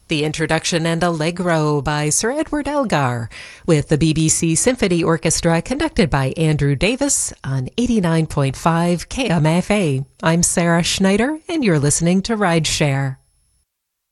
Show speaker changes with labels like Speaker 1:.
Speaker 1: The introduction and Allegro by Sir Edward Elgar, with the BBC Symphony Orchestra conducted by Andrew Davis on 89.5 KMFA. I'm Sarah Schneider, and you're listening to Rideshare.